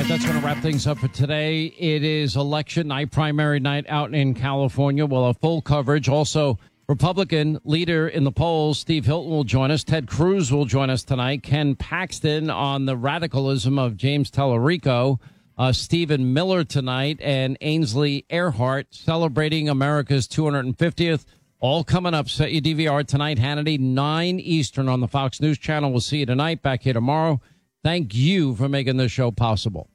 That's going to wrap things up for today. It is election night, primary night out in California. We'll have full coverage. Also, Republican leader in the polls, Steve Hilton, will join us. Ted Cruz will join us tonight. Ken Paxton on the radicalism of James Tallarico. Stephen Miller tonight, and Ainsley Earhart celebrating America's 250th. All coming up. Set your DVR tonight, Hannity, 9 Eastern on the Fox News Channel. We'll see you tonight. Back here tomorrow. Thank you for making this show possible.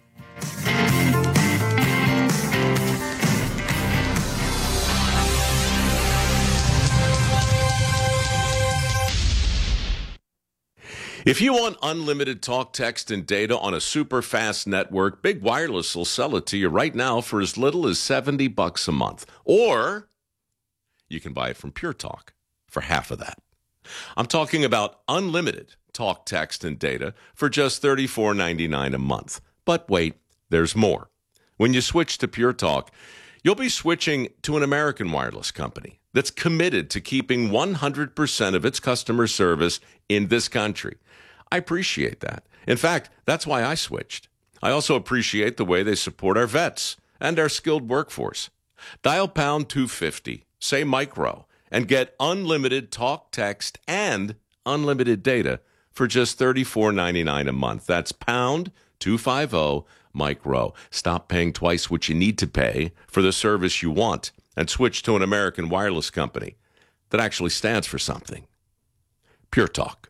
If you want unlimited talk, text, and data on a super fast network, Big Wireless will sell it to you right now for as little as $70 a month. Or you can buy it from Pure Talk for half of that. I'm talking about unlimited talk, text, and data for just $34.99 a month. But wait, there's more. When you switch to Pure Talk, you'll be switching to an American wireless company that's committed to keeping 100% of its customer service in this country. I appreciate that. In fact, that's why I switched. I also appreciate the way they support our vets and our skilled workforce. Dial pound 250, say micro, and get unlimited talk, text, and unlimited data for just $34.99 a month. That's pound 250 micro. Stop paying twice what you need to pay for the service you want and switch to an American wireless company that actually stands for something. Pure Talk.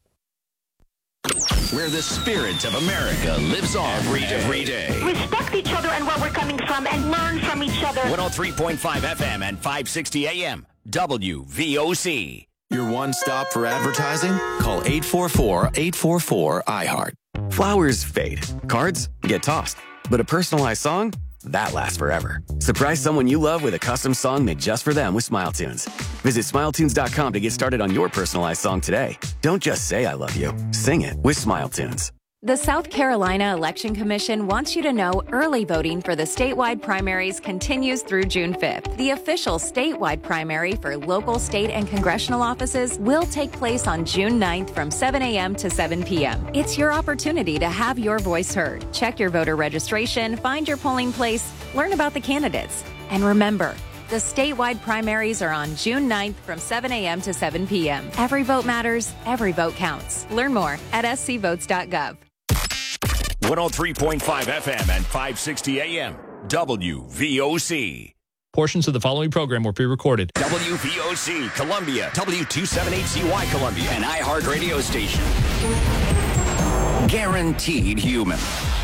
Where the spirit of America lives on every day. Respect each other and where we're coming from and learn from each other. 103.5 FM and 560 AM. WVOC. Your one stop for advertising? Call 844-844-iHeart. Flowers fade. Cards get tossed. But a personalized song? That lasts forever. Surprise someone you love with a custom song made just for them with SmileTunes. Visit SmileTunes.com to get started on your personalized song today. Don't just say I love you. Sing it with SmileTunes. The South Carolina Election Commission wants you to know early voting for the statewide primaries continues through June 5th. The official statewide primary for local, state, and congressional offices will take place on June 9th from 7 a.m. to 7 p.m. It's your opportunity to have your voice heard. Check your voter registration, find your polling place, learn about the candidates. And remember, the statewide primaries are on June 9th from 7 a.m. to 7 p.m. Every vote matters. Every vote counts. Learn more at scvotes.gov. 103.5 FM and 560 AM. WVOC. Portions of the following program were pre-recorded. WVOC Columbia, W278CY Columbia, an iHeart radio station. Guaranteed human.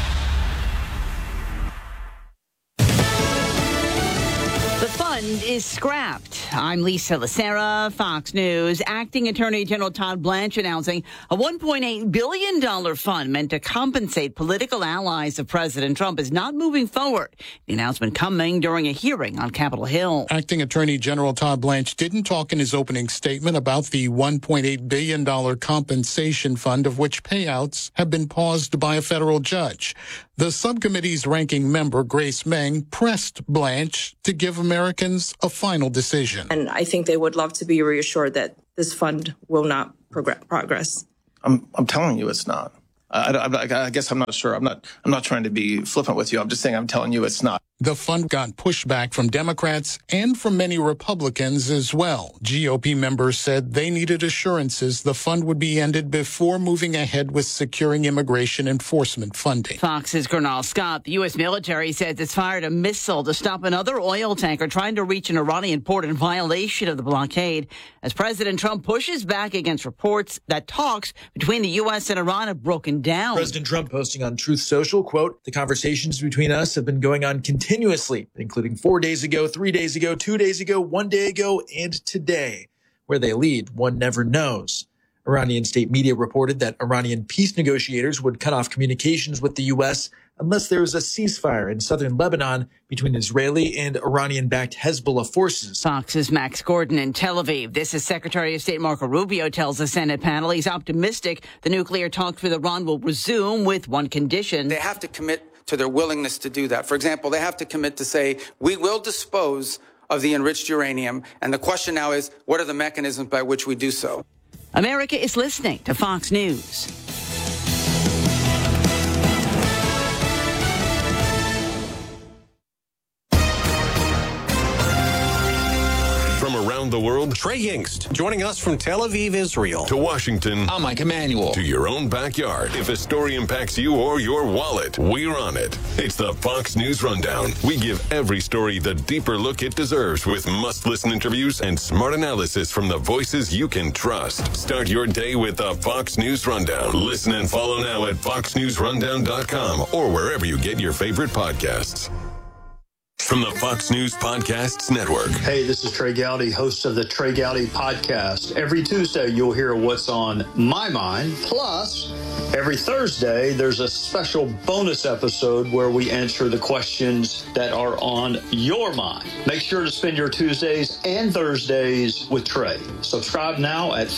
The fund is scrapped. I'm Lisa Lacera, Fox News. Acting Attorney General Todd Blanche announcing a $1.8 billion fund meant to compensate political allies of President Trump is not moving forward. The announcement coming during a hearing on Capitol Hill. Acting Attorney General Todd Blanche didn't talk in his opening statement about the $1.8 billion compensation fund, of which payouts have been paused by a federal judge. The subcommittee's ranking member, Grace Meng, pressed Blanche to give Americans a final decision. And I think they would love to be reassured that this fund will not progress. I'm telling you it's not. I guess I'm not sure. I'm not trying to be flippant with you. I'm just saying I'm telling you it's not. The fund got pushback from Democrats and from many Republicans as well. GOP members said they needed assurances the fund would be ended before moving ahead with securing immigration enforcement funding. Fox's Gernal Scott, the U.S. military says it's fired a missile to stop another oil tanker trying to reach an Iranian port in violation of the blockade, as President Trump pushes back against reports that talks between the U.S. and Iran have broken down. President Trump posting on Truth Social, quote, "The conversations between us have been going on continuously, including 4 days ago, 3 days ago, 2 days ago, 1 day ago, and today. Where they lead, one never knows." Iranian state media reported that Iranian peace negotiators would cut off communications with the U.S. unless there is a ceasefire in southern Lebanon between Israeli and Iranian-backed Hezbollah forces. Fox's Max Gordon in Tel Aviv. This is Secretary of State Marco Rubio tells the Senate panel he's optimistic the nuclear talks with Iran will resume with one condition. They have to commit to their willingness to do that. For example, they have to commit to say, we will dispose of the enriched uranium. And the question now is, what are the mechanisms by which we do so? America is listening to Fox News. Trey Yingst, joining us from Tel Aviv, Israel. To Washington. I'm Mike Emanuel. To your own backyard. If a story impacts you or your wallet, we're on it. It's the Fox News Rundown. We give every story the deeper look it deserves with must-listen interviews and smart analysis from the voices you can trust. Start your day with the Fox News Rundown. Listen and follow now at foxnewsrundown.com or wherever you get your favorite podcasts. From the Fox News Podcasts Network. Hey, this is Trey Gowdy, host of the Trey Gowdy Podcast. Every Tuesday, you'll hear what's on my mind. Plus, every Thursday, there's a special bonus episode where we answer the questions that are on your mind. Make sure to spend your Tuesdays and Thursdays with Trey. Subscribe now at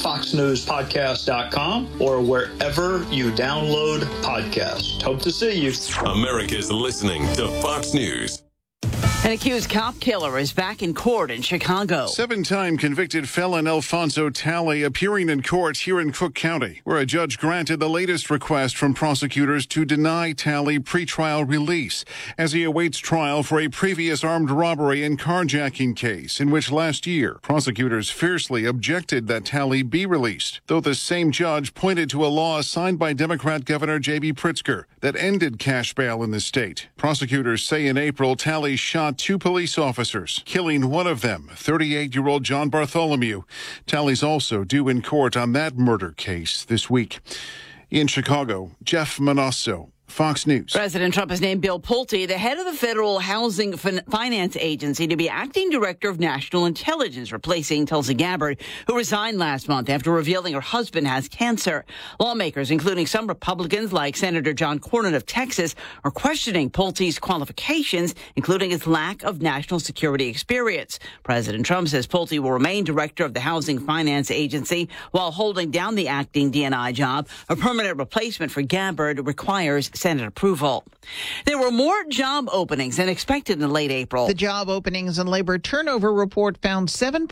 foxnewspodcast.com or wherever you download podcasts. Hope to see you. America's listening to Fox News. An accused cop killer is back in court in Chicago. 7-time convicted felon Alfonso Talley appearing in court here in Cook County, where a judge granted the latest request from prosecutors to deny Talley pretrial release as he awaits trial for a previous armed robbery and carjacking case in which last year prosecutors fiercely objected that Talley be released, though the same judge pointed to a law signed by Democrat Governor J.B. Pritzker that ended cash bail in the state. Prosecutors say in April, Talley shot 2 police officers, killing one of them, 38-year-old John Bartholomew. Talley's also due in court on that murder case this week. In Chicago, Jeff Manasso, Fox News. President Trump has named Bill Pulte, the head of the Federal Housing Finance Agency, to be acting director of national intelligence, replacing Tulsi Gabbard, who resigned last month after revealing her husband has cancer. Lawmakers, including some Republicans like Senator John Cornyn of Texas, are questioning Pulte's qualifications, including his lack of national security experience. President Trump says Pulte will remain director of the Housing Finance Agency while holding down the acting DNI job. A permanent replacement for Gabbard requires Senate approval. There were more job openings than expected in late April. The Job Openings and Labor Turnover Report found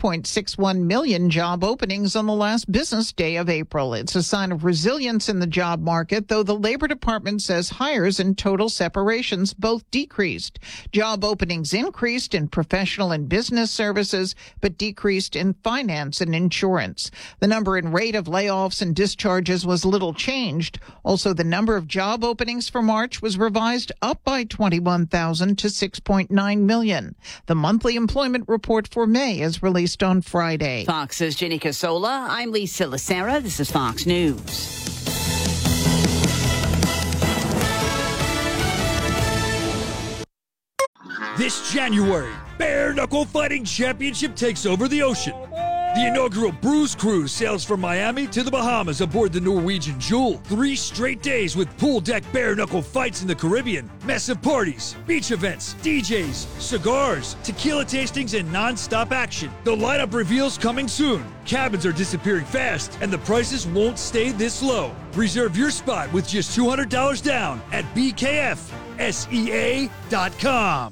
7.61 million job openings on the last business day of April. It's a sign of resilience in the job market, though the Labor Department says hires and total separations both decreased. Job openings increased in professional and business services, but decreased in finance and insurance. The number and rate of layoffs and discharges was little changed. Also, the number of job openings for March was revised up by 21,000 to 6.9 million. The monthly employment report for May is released on Friday. Fox's Jenny Casola. I'm Lisa Lacera. This is Fox News. This January, Bare Knuckle Fighting Championship takes over the ocean. The inaugural Bruise Cruise sails from Miami to the Bahamas aboard the Norwegian Jewel. 3 straight days with pool deck bare knuckle fights in the Caribbean, massive parties, beach events, DJs, cigars, tequila tastings, and non-stop action. The lineup reveals coming soon. Cabins are disappearing fast, and the prices won't stay this low. Reserve your spot with just $200 down at BKFSEA.com.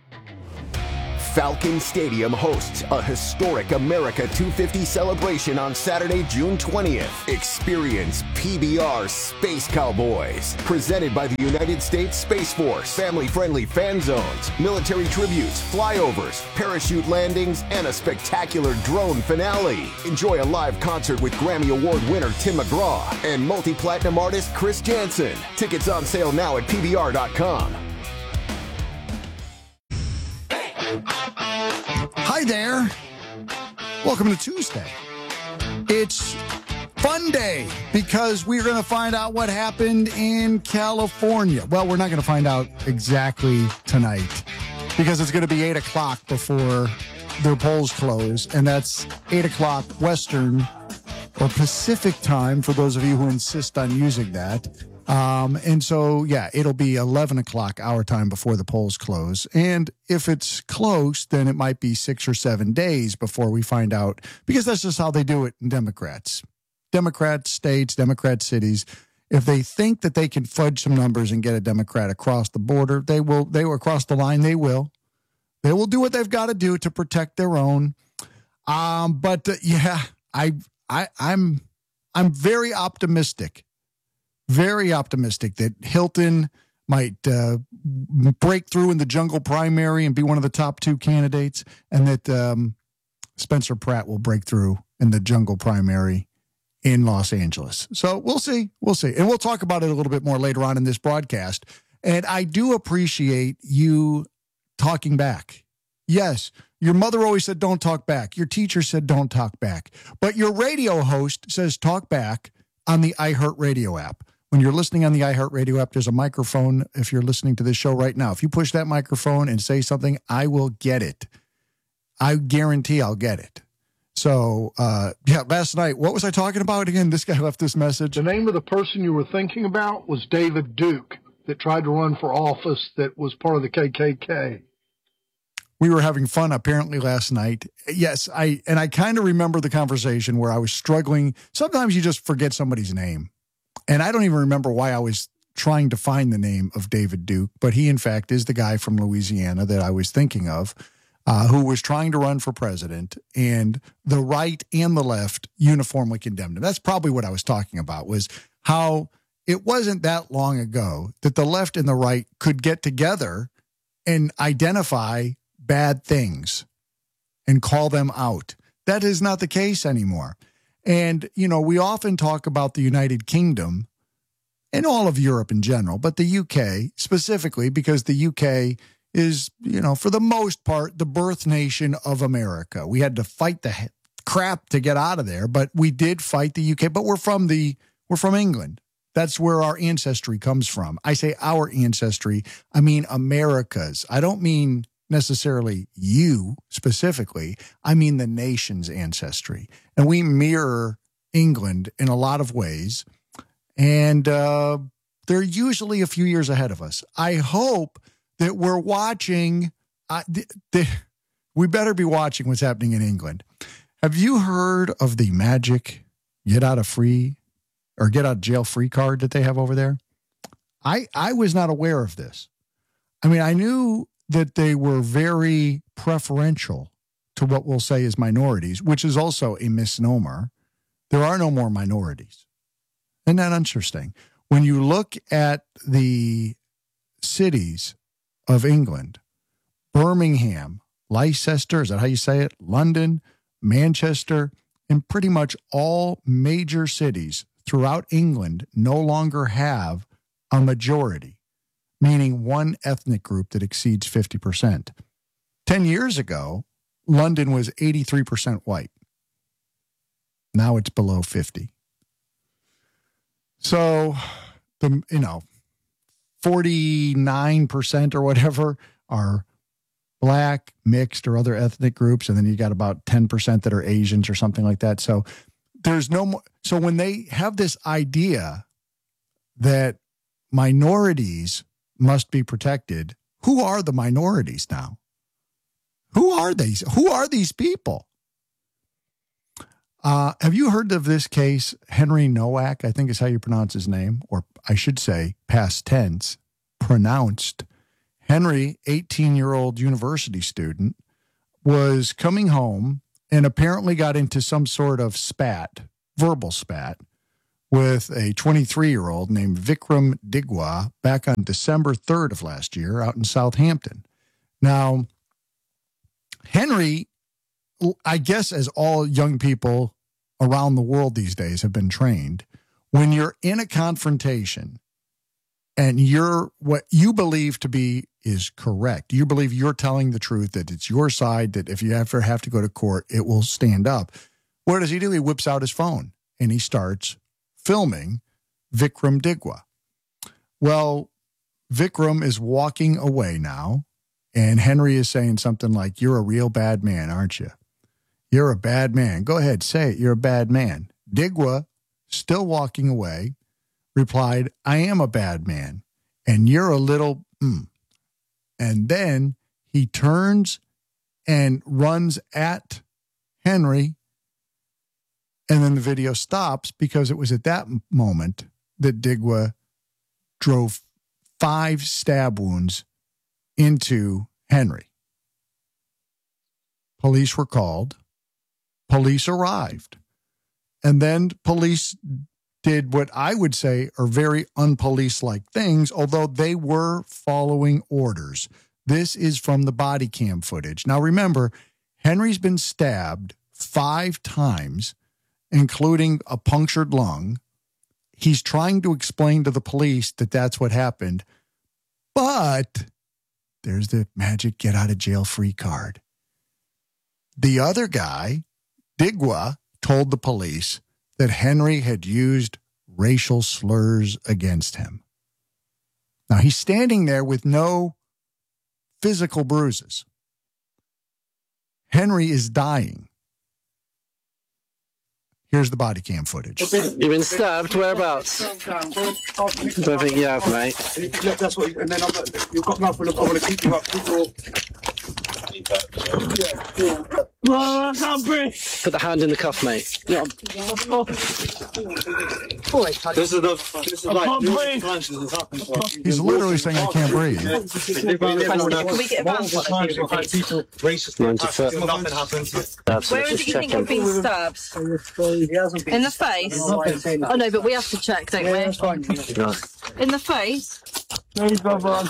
Falcon Stadium hosts a historic America 250 celebration on Saturday, June 20th. Experience PBR Space Cowboys, presented by the United States Space Force. Family-friendly fan zones, military tributes, flyovers, parachute landings, and a spectacular drone finale. Enjoy a live concert with Grammy Award winner Tim McGraw and multi-platinum artist Chris Jansen. Tickets on sale now at PBR.com. Hi there. Welcome to Tuesday. It's fun day because we're going to find out what happened in California. Well, we're not going to find out exactly tonight because it's going to be 8 o'clock before their polls close, and that's 8 o'clock Western or Pacific time for those of you who insist on using that. And so, yeah, it'll be 11 o'clock our time before the polls close. And if it's close, then it might be 6 or 7 days before we find out, because that's just how they do it in Democrat states, Democrat cities. If they think that they can fudge some numbers and get a Democrat across the border, they will across the line. They will do what they've got to do to protect their own. I'm very optimistic. Very optimistic that Hilton might break through in the jungle primary and be one of the top 2 candidates, and that Spencer Pratt will break through in the jungle primary in Los Angeles. So we'll see. We'll see. And we'll talk about it a little bit more later on in this broadcast. And I do appreciate you talking back. Yes, your mother always said, don't talk back. Your teacher said, don't talk back. But your radio host says, talk back on the iHeartRadio app. When you're listening on the iHeartRadio app, there's a microphone. If you're listening to this show right now, if you push that microphone and say something, I will get it. I guarantee I'll get it. So, last night, what was I talking about again? This guy left this message. The name of the person you were thinking about was David Duke, that tried to run for office that was part of the KKK. We were having fun apparently last night. Yes, I kind of remember the conversation where I was struggling. Sometimes you just forget somebody's name. And I don't even remember why I was trying to find the name of David Duke, but he in fact is the guy from Louisiana that I was thinking of, who was trying to run for president, and the right and the left uniformly condemned him. That's probably what I was talking about, was how it wasn't that long ago that the left and the right could get together and identify bad things and call them out. That is not the case anymore. And, you know, we often talk about the United Kingdom and all of Europe in general, but the UK specifically, because the UK is, you know, for the most part, the birth nation of America. We had to fight the crap to get out of there, but we did fight the UK, but we're from England. That's where our ancestry comes from. I say our ancestry, I mean America's. I don't mean necessarily you specifically. I mean the nation's ancestry. And we mirror England in a lot of ways. And they're usually a few years ahead of us. I hope that we're watching. We better be watching what's happening in England. Have you heard of the magic get out of jail free card that they have over there? I was not aware of this. I mean, I knew that they were very preferential to what we'll say is minorities, which is also a misnomer. There are no more minorities. Isn't that interesting? When you look at the cities of England, Birmingham, Leicester, is that how you say it? London, Manchester, and pretty much all major cities throughout England no longer have a majority, meaning one ethnic group that exceeds 50%. 10 years ago, London was 83% white. Now it's below 50. So, 49% or whatever are black, mixed, or other ethnic groups. And then you got about 10% that are Asians or something like that. So there's no more. So when they have this idea that minorities must be protected, who are the minorities now? Who are these? Who are these people? Have you heard of this case, Henry Nowak, I think is how you pronounce his name, or I should say past tense, pronounced. Henry, 18-year-old university student, was coming home and apparently got into some sort of verbal spat, with a 23-year-old named Vikram Digwa back on December 3rd of last year out in Southampton. Now, Henry, I guess as all young people around the world these days have been trained, when you're in a confrontation and what you believe to be is correct, you believe you're telling the truth, that it's your side, that if you ever have to go to court, it will stand up. What does he do? He whips out his phone and he starts filming Vikram Digwa. Well, Vikram is walking away now, and Henry is saying something like, "You're a real bad man, aren't you? You're a bad man. Go ahead, say it. You're a bad man." Digwa, still walking away, replied, "I am a bad man, and you're a little And then he turns and runs at Henry, and then the video stops because it was at that moment that Digwa drove 5 stab wounds into Henry. Police were called. Police arrived. And then police did what I would say are very unpolice-like things, although they were following orders. This is from the body cam footage. Now remember, Henry's been stabbed 5 times, including a punctured lung. He's trying to explain to the police that that's what happened, but there's the magic get out of jail free card. The other guy, Digwa, told the police that Henry had used racial slurs against him. Now, he's standing there with no physical bruises. Henry is dying. Here's the body cam footage. You've been stabbed? Whereabouts? I don't think you have, mate. That's what, and then you've got nothing. I want to keep you up. I can't breathe. Put the hand in the cuff, mate. Yeah. He's literally saying, I can't breathe. Can we get a bath? Nothing happens. Where is it you think you've been stabbed? In the face? Oh no, but we have to check, don't we? In the face? Keep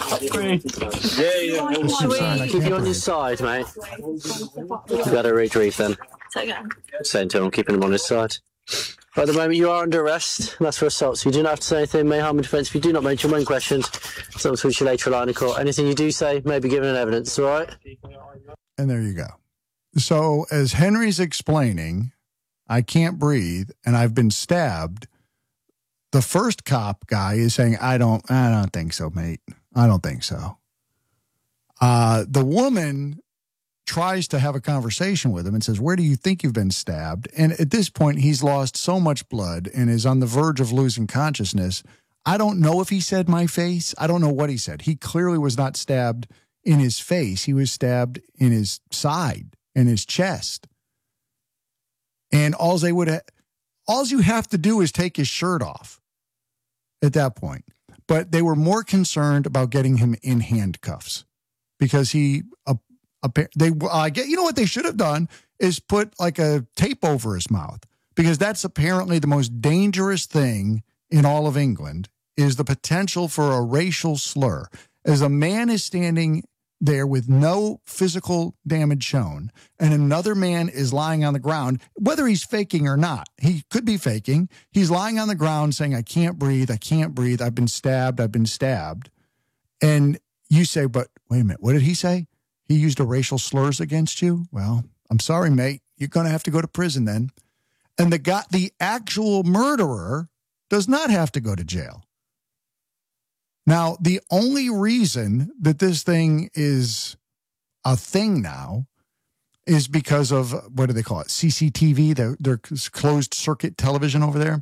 you on your side, mate. You better retrieve then. Saying to him, keeping him on his side. But at the moment, you are under arrest. That's for assault, so you do not have to say anything. May harm in defence if you do not mention when questioned. So we'll talk to you later in court. Anything you do say may be given in evidence, all right? And there you go. So as Henry's explaining, I can't breathe and I've been stabbed, the first cop guy is saying, I don't think so, mate. I don't think so. The woman tries to have a conversation with him and says, where do you think you've been stabbed? And at this point, he's lost so much blood and is on the verge of losing consciousness. I don't know if he said my face. I don't know what he said. He clearly was not stabbed in his face. He was stabbed in his side, in his chest. And all you have to do is take his shirt off at that point. But they were more concerned about getting him in handcuffs because you know what they should have done is put like a tape over his mouth, because that's apparently the most dangerous thing in all of England is the potential for a racial slur. As a man is standing there with no physical damage shown and another man is lying on the ground, whether he's faking or not, he could be faking. He's lying on the ground saying, I can't breathe. I've been stabbed. And you say, but wait a minute, what did he say? He used a racial slurs against you? Well, I'm sorry, mate. You're going to have to go to prison then. And the actual murderer does not have to go to jail. Now, the only reason that this thing is a thing now is because of, what do they call it? CCTV, their closed circuit television over there.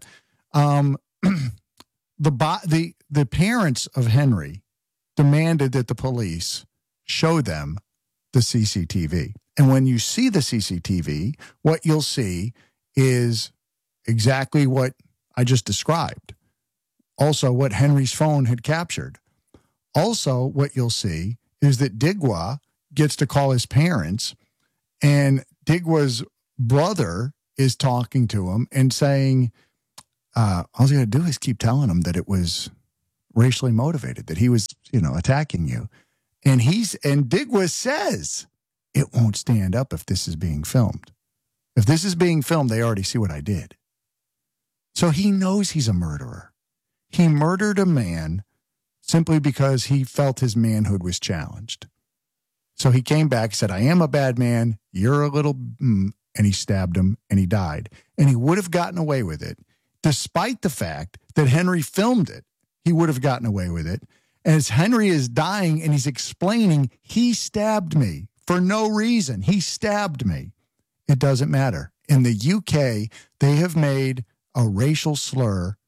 The parents of Henry demanded that the police show them the CCTV. And when you see the CCTV, what you'll see is exactly what I just described. Also, what Henry's phone had captured. Also, what you'll see is that Digwa gets to call his parents, and Digwa's brother is talking to him and saying, all you got to do is keep telling him that it was racially motivated, that he was, attacking you. And Digwa says, it won't stand up if this is being filmed. If this is being filmed, they already see what I did. So he knows he's a murderer. He murdered a man simply because he felt his manhood was challenged. So he came back, said, I am a bad man. You're a little, and he stabbed him and he died. And he would have gotten away with it. Despite the fact that Henry filmed it, he would have gotten away with it. As Henry is dying and he's explaining, he stabbed me for no reason. He stabbed me. It doesn't matter. In the UK, they have made a racial slur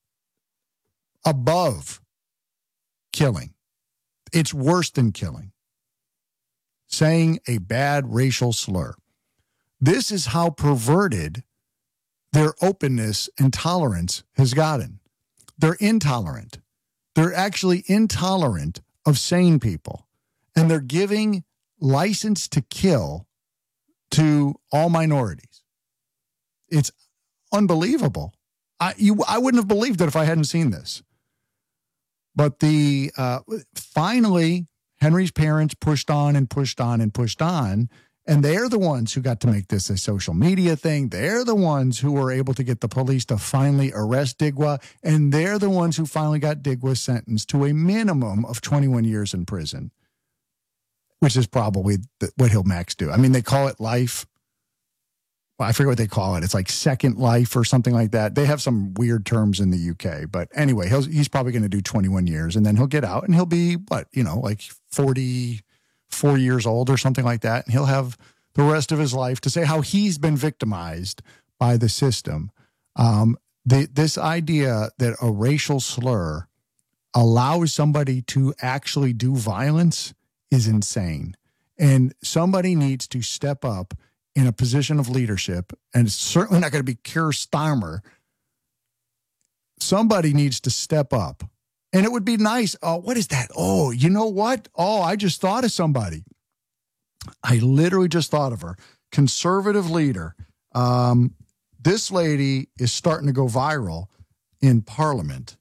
above killing. It's worse than killing. Saying a bad racial slur. This is how perverted their openness and tolerance has gotten. They're intolerant. They're actually intolerant of sane people. And they're giving license to kill to all minorities. It's unbelievable. I wouldn't have believed it if I hadn't seen this. But finally, Henry's parents pushed on and pushed on and pushed on, And they're the ones who got to make this a social media thing. They're the ones who were able to get the police to finally arrest Digwa. And they're the ones who finally got Digwa sentenced to a minimum of 21 years in prison, which is probably what he'll max do. I mean, they call it life. Well, I forget what they call it. It's like second life or something like that. They have some weird terms in the UK. But anyway, he's probably going to do 21 years, and then he'll get out, and he'll be, like 44 years old or something like that. And he'll have the rest of his life to say how he's been victimized by the system. This idea that a racial slur allows somebody to actually do violence is insane. And somebody needs to step up in a position of leadership, and it's certainly not going to be Keir Starmer. Somebody needs to step up. And it would be nice. Oh, what is that? Oh, you know what? Oh, I just thought of somebody. I literally just thought of her. Conservative leader. This lady is starting to go viral in Parliament.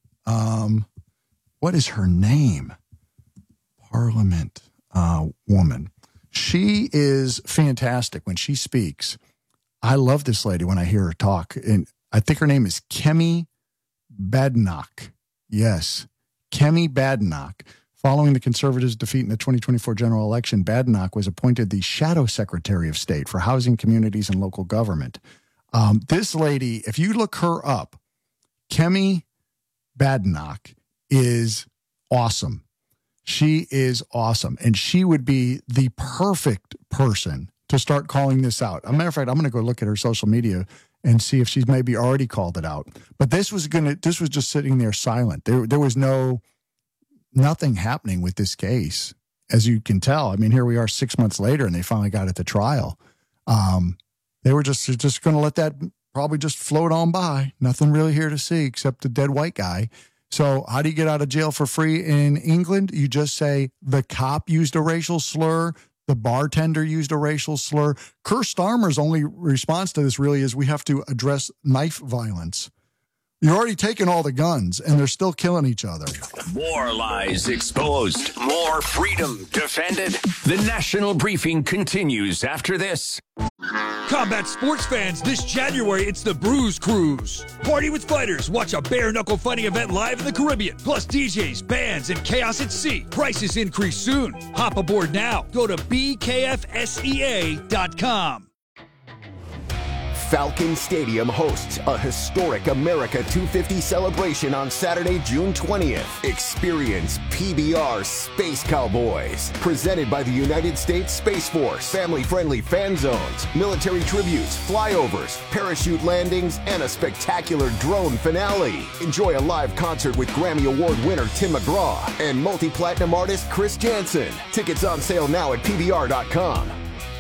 What is her name? Parliament woman. She is fantastic when she speaks. I love this lady when I hear her talk. And I think her name is Kemi Badenoch. Yes, Kemi Badenoch. Following the Conservatives' defeat in the 2024 general election, Badenoch was appointed the Shadow Secretary of State for Housing, Communities, and Local Government. This lady, if you look her up, Kemi Badenoch is awesome. She is awesome, and she would be the perfect person to start calling this out. As a matter of fact, I'm going to go look at her social media and see if she's maybe already called it out. But this was just sitting there silent. There was nothing happening with this case, as you can tell. I mean, here we are 6 months later, and they finally got it to trial. They were just going to let that probably just float on by. Nothing really here to see except the dead white guy. So how do you get out of jail for free in England? You just say the cop used a racial slur, the bartender used a racial slur. Keir Starmer's only response to this really is we have to address knife violence. You're already taking all the guns, and they're still killing each other. More lies exposed. More freedom defended. The national briefing continues after this. Combat sports fans, this January, it's the Bruise Cruise. Party with fighters. Watch a bare-knuckle fighting event live in the Caribbean. Plus DJs, bands, and chaos at sea. Prices increase soon. Hop aboard now. Go to bkfsea.com. Falcon Stadium hosts a historic America 250 celebration on Saturday, June 20th. Experience PBR Space Cowboys, presented by the United States Space Force. Family-friendly fan zones, military tributes, flyovers, parachute landings, and a spectacular drone finale. Enjoy a live concert with Grammy Award winner Tim McGraw and multi-platinum artist Chris Jansen. Tickets on sale now at PBR.com.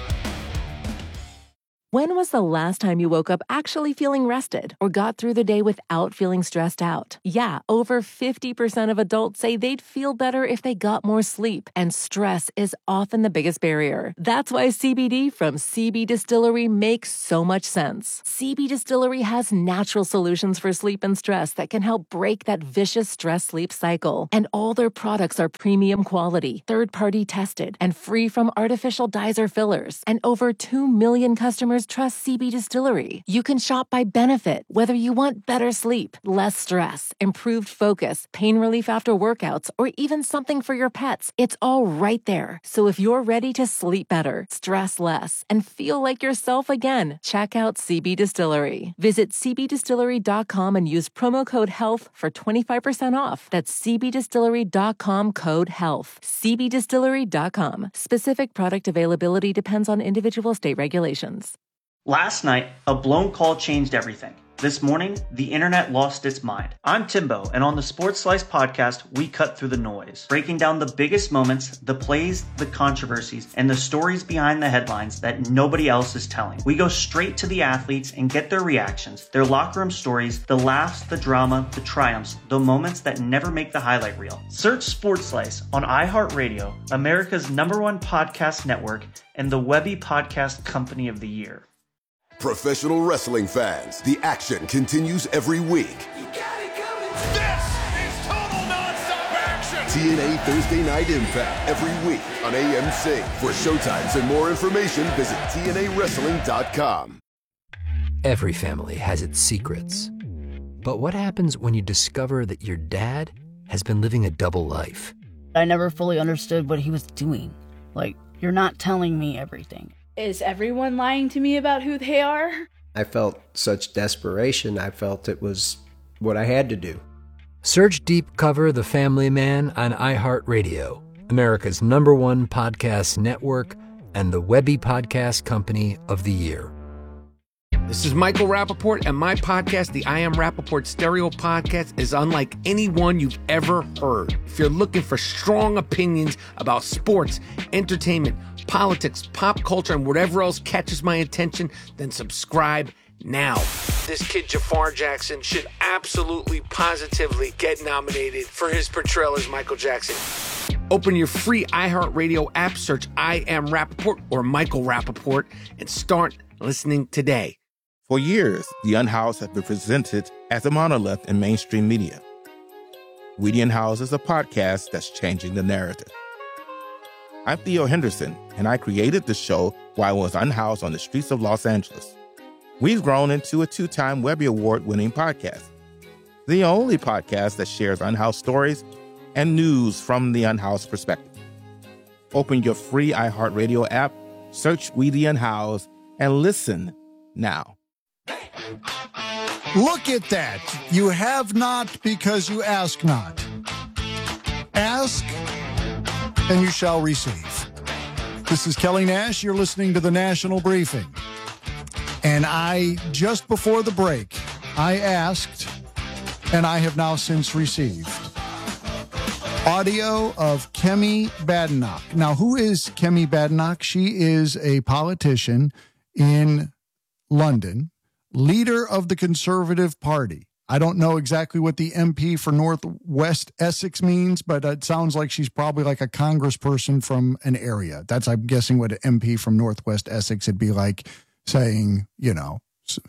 When was the last time you woke up actually feeling rested or got through the day without feeling stressed out? Yeah, over 50% of adults say they'd feel better if they got more sleep, and stress is often the biggest barrier. That's why CBD from CB Distillery makes so much sense. CB Distillery has natural solutions for sleep and stress that can help break that vicious stress-sleep cycle. And all their products are premium quality, third-party tested, and free from artificial dyes or fillers. And over 2 million customers trust CB Distillery. You can shop by benefit, whether you want better sleep, less stress, improved focus, pain relief after workouts, or even something for your pets. It's all right there. So if you're ready to sleep better, stress less, and feel like yourself again, check out CB Distillery. Visit cbdistillery.com and use promo code HEALTH for 25% off. That's cbdistillery.com code HEALTH. cbdistillery.com. Specific product availability depends on individual state regulations. Last night, a blown call changed everything. This morning, the internet lost its mind. I'm Timbo, and on the Sports Slice podcast, we cut through the noise, breaking down the biggest moments, the plays, the controversies, and the stories behind the headlines that nobody else is telling. We go straight to the athletes and get their reactions, their locker room stories, the laughs, the drama, the triumphs, the moments that never make the highlight reel. Search Sports Slice on iHeartRadio, America's #1 podcast network, and the Webby Podcast Company of the Year. Professional wrestling fans, the action continues every week. This is total non-stop action. TNA Thursday Night Impact every week on AMC. For showtimes and more information, visit TNAWrestling.com. Every family has its secrets. But what happens when you discover that your dad has been living a double life? I never fully understood what he was doing. Like, you're not telling me everything. Is everyone lying to me about who they are? I felt such desperation. I felt it was what I had to do. Search Deep Cover The Family Man on iHeartRadio, America's #1 podcast network and the Webby Podcast Company of the Year. This is Michael Rappaport, and my podcast, the I Am Rappaport Stereo Podcast, is unlike anyone you've ever heard. If you're looking for strong opinions about sports, entertainment, politics, pop culture, and whatever else catches my attention, then subscribe now. This kid Jafar Jackson should absolutely, positively get nominated for his portrayal as Michael Jackson. Open your free iHeartRadio app, search I Am Rappaport or Michael Rappaport, and start listening today. For years, The Unhoused has been presented as a monolith in mainstream media. We The Unhoused is a podcast that's changing the narrative. I'm Theo Henderson, and I created the show while I was unhoused on the streets of Los Angeles. We've grown into a 2-time Webby Award-winning podcast, the only podcast that shares unhoused stories and news from the unhoused perspective. Open your free iHeartRadio app, search We The Unhoused, and listen now. Look at that. You have not because you ask not. Ask, and you shall receive. This is Kelly Nash. You're listening to the National Briefing. And just before the break, I asked, and I have now since received, audio of Kemi Badenoch. Now, who is Kemi Badenoch? She is a politician in London, leader of the Conservative Party. I don't know exactly what the MP for Northwest Essex means, but it sounds like she's probably like a congressperson from an area. That's, I'm guessing, what an MP from Northwest Essex would be like saying, you know,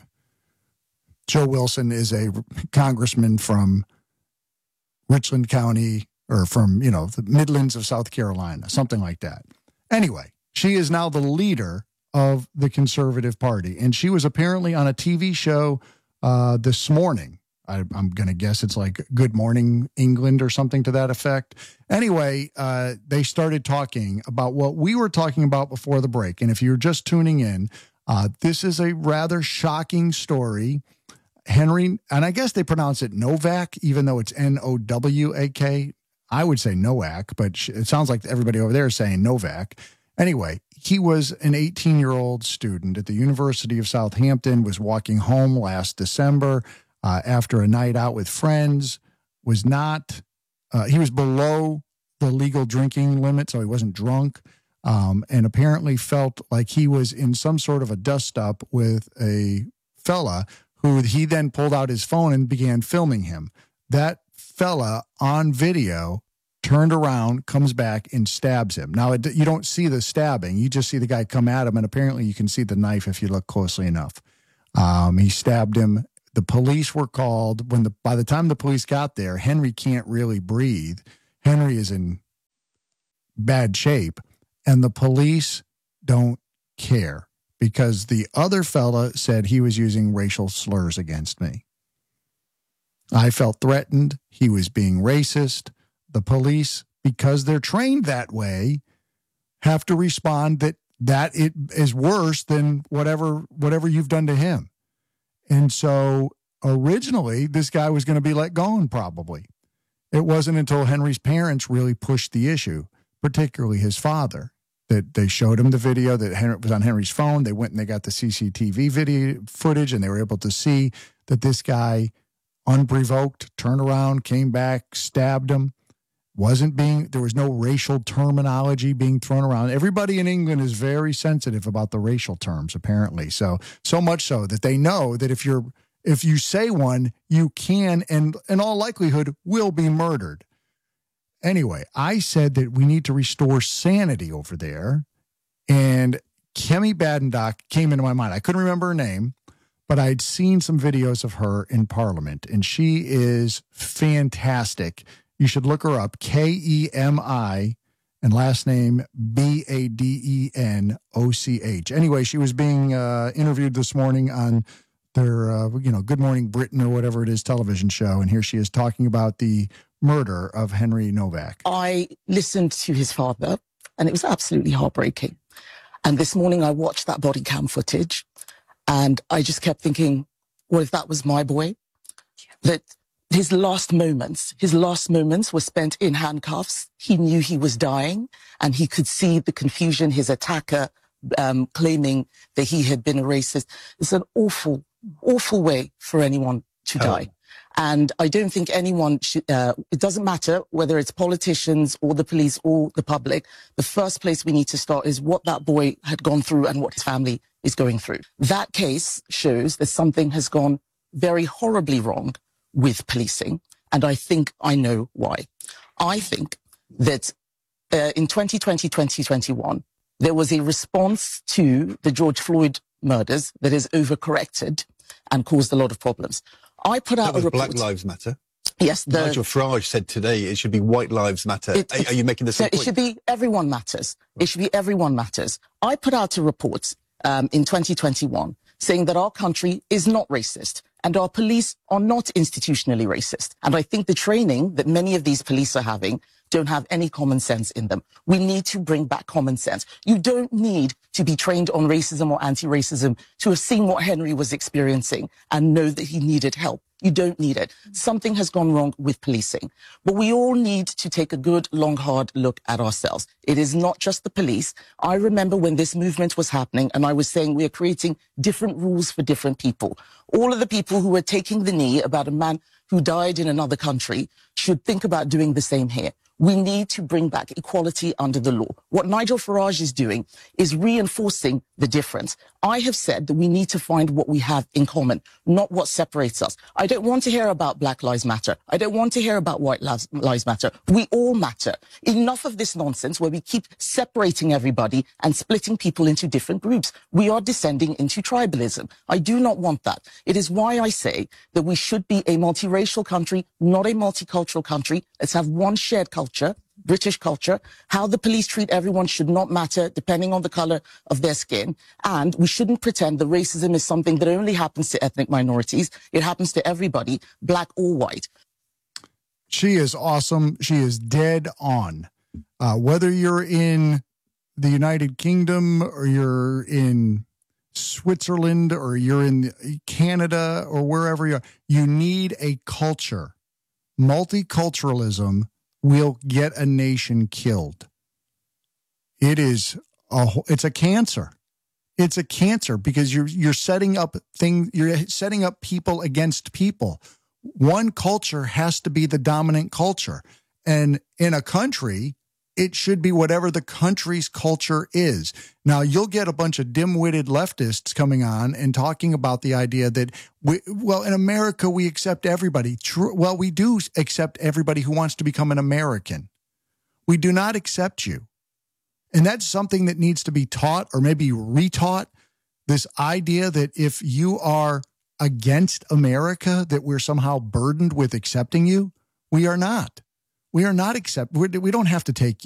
Joe Wilson is a congressman from Richland County or from, you know, the Midlands of South Carolina, something like that. Anyway, she is now the leader of the Conservative Party, and she was apparently on a TV show this morning. I'm going to guess it's like Good Morning England or something to that effect. Anyway, they started talking about what we were talking about before the break. And if you're just tuning in, this is a rather shocking story. Henry, and I guess they pronounce it Novak, even though it's Nowak. I would say Nowak, but it sounds like everybody over there is saying Novak. Anyway, he was an 18-year-old student at the University of Southampton, was walking home last December after a night out with friends, he was below the legal drinking limit, so he wasn't drunk, and apparently felt like he was in some sort of a dust-up with a fella who he then pulled out his phone and began filming him. That fella on video turned around, comes back, and stabs him. Now, you don't see the stabbing. You just see the guy come at him, and apparently you can see the knife if you look closely enough. He stabbed him. The police were called. By the time the police got there, Henry can't really breathe. Henry is in bad shape, and the police don't care because the other fella said he was using racial slurs against me. I felt threatened. He was being racist. The police, because they're trained that way, have to respond that it is worse than whatever you've done to him. And so originally, this guy was going to be let go, probably. It wasn't until Henry's parents really pushed the issue, particularly his father, that they showed him the video that was on Henry's phone. They went and they got the CCTV video footage, and they were able to see that this guy, unprovoked, turned around, came back, stabbed him. There was no racial terminology being thrown around. Everybody in England is very sensitive about the racial terms, apparently. So much so that they know that if you say one, you can, and in all likelihood, will be murdered. Anyway, I said that we need to restore sanity over there. And Kemi Badenoch came into my mind. I couldn't remember her name, but I'd seen some videos of her in Parliament, and she is fantastic. You should look her up, Kemi, and last name Badenoch. Anyway, she was being interviewed this morning on their, Good Morning Britain or whatever it is television show. And here she is talking about the murder of Henry Novak. I listened to his father, and it was absolutely heartbreaking. And this morning I watched that body cam footage, and I just kept thinking, what if that was my boy? That his last moments were spent in handcuffs. He knew he was dying, and he could see the confusion, his attacker claiming that he had been a racist. It's an awful, awful way for anyone to die. And I don't think anyone should, it doesn't matter whether it's politicians or the police or the public. The first place we need to start is what that boy had gone through and what his family is going through. That case shows that something has gone very horribly wrong with policing. And I think I know why. I think that in 2020, 2021, there was a response to the George Floyd murders that has overcorrected and caused a lot of problems. I put out a report. Black Lives Matter. Yes. Nigel Farage said today it should be White Lives Matter. Are you making the same point? It should be everyone matters. It should be everyone matters. I put out a report in 2021 saying that our country is not racist and our police are not institutionally racist. And I think the training that many of these police are having don't have any common sense in them. We need to bring back common sense. You don't need to be trained on racism or anti-racism to have seen what Henry was experiencing and know that he needed help. You don't need it. Something has gone wrong with policing. But we all need to take a good, long, hard look at ourselves. It is not just the police. I remember when this movement was happening and I was saying we are creating different rules for different people. All of the people who were taking the knee about a man who died in another country should think about doing the same here. We need to bring back equality under the law. What Nigel Farage is doing is reinforcing the difference. I have said that we need to find what we have in common, not what separates us. I don't want to hear about Black Lives Matter. I don't want to hear about White Lives Matter. We all matter. Enough of this nonsense where we keep separating everybody and splitting people into different groups. We are descending into tribalism. I do not want that. It is why I say that we should be a multiracial country, not a multicultural country. Let's have one shared culture, British culture. How the police treat everyone should not matter depending on the color of their skin. And we shouldn't pretend that racism is something that only happens to ethnic minorities. It happens to everybody, black or white. She is awesome. She is dead on. Whether you're in the United Kingdom or you're in Switzerland or you're in Canada or wherever you are, you need a culture. Multiculturalism will get a nation killed. It's a cancer. It's a cancer because you're setting up people against people. One culture has to be the dominant culture. And in a country, it should be whatever the country's culture is. Now, you'll get a bunch of dim-witted leftists coming on and talking about the idea that, in America, we accept everybody. True. Well, we do accept everybody who wants to become an American. We do not accept you. And that's something that needs to be taught or maybe retaught, this idea that if you are against America, that we're somehow burdened with accepting you. We are not. We are not we don't have to take